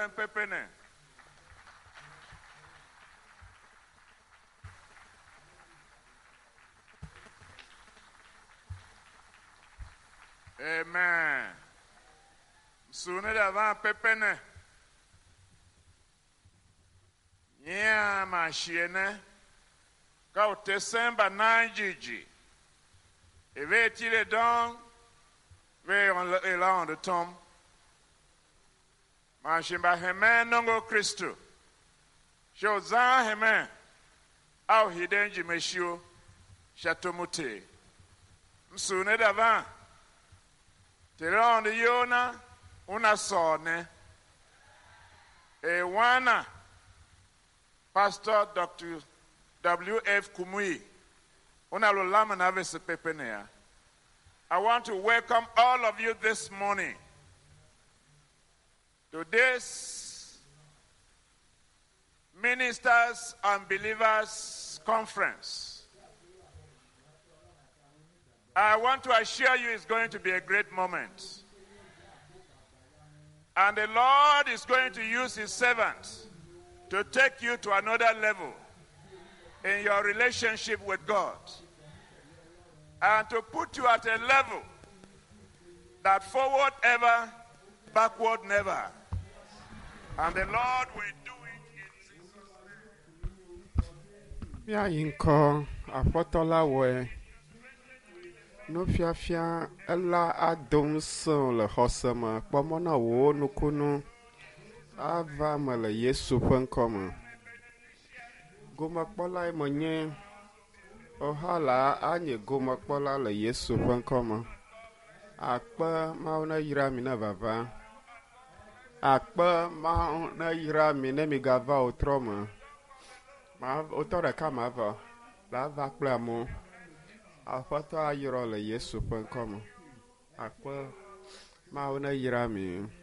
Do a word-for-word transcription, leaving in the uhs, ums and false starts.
Amen. Pepene. Amen. Sooner than Pepene. Yeah, machine. Go December nine Gigi. Et ve tirer donc, ve on de tom. Machine ba hemen nongo Christo. Show zan hemen. Au hidenji meshio. Chateaumoute. Msune d'avant. Tiron de yona. Una sonne. E wana. Pastor Doctor W F Kumui. Una lo lama na ve se pepenea. I want to welcome all of you this morning to this Ministers and Believers Conference. I want to assure you it's going to be a great moment. And the Lord is going to use his servants to take you to another level in your relationship with God. And to put you at a level that forward ever, backward never. And the Lord will do it in Jesus' name. Ya yinko apotola we no fiafia ela adom so le hosema pomona wo nukunu ava mele Yesu penkoma goma kpola e monye ohala anye goma kpola le Yesu penkoma akpa mauna yira mi na vava akpa mauna yira mi ne mi gava otroma ma otore kama va la va klamo afato ayiro le Yesu penkoma akpa mauna yira mi